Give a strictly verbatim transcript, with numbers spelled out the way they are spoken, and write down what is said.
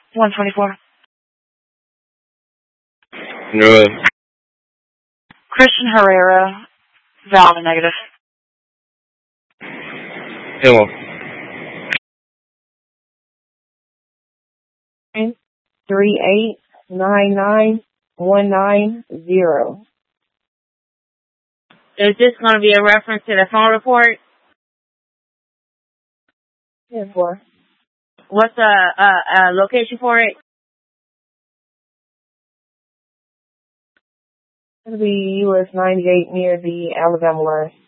one twenty-four. No. Christian Herrera, valid and negative. Hello. Three eight nine nine one nine zero. Is this going to be a reference to the phone report? Yeah, four. What's the uh, uh, location for it? It'll be U S ninety-eight near the Alabama line.